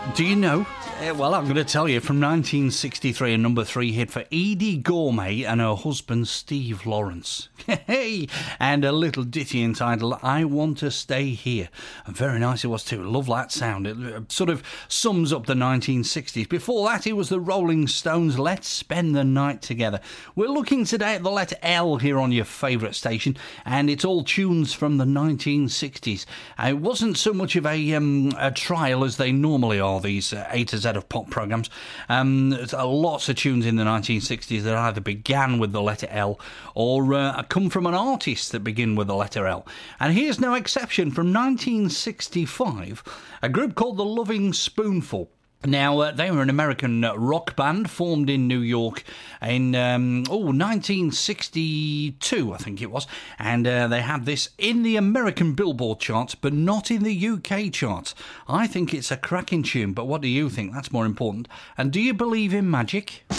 Do you know? Well, I'm going to tell you, from 1963, a number 3 hit for Edie Gourmet and her husband Steve Lawrence. Hey, and a little ditty entitled I Want to Stay Here. And very nice it was too. Love that sound. It sort of sums up the 1960s. Before that, it was the Rolling Stones' Let's Spend the Night Together. We're looking today at the letter L here on your favourite station, and it's all tunes from the 1960s. It wasn't so much of a trial as they normally are, these A to Z of pop programmes. There's lots of tunes in the 1960s that either began with the letter L or come from an artist that begin with the letter L. And here's no exception. From 1965, a group called the Loving Spoonful. Now, they were an American rock band formed in New York in 1962, I think it was. And they had this in the American Billboard charts, but not in the UK charts. I think it's a cracking tune, but what do you think? That's more important. And do you believe in magic?